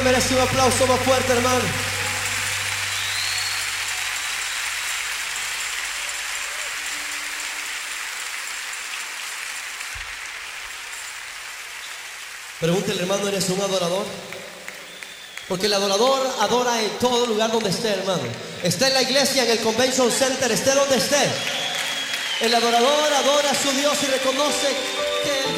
merece un aplauso más fuerte, hermano. Pregúntele, hermano, ¿eres un adorador? Porque el adorador adora en todo lugar donde esté, hermano. Esté en la iglesia, en el convention center, esté donde esté. El adorador adora a su Dios y reconoce que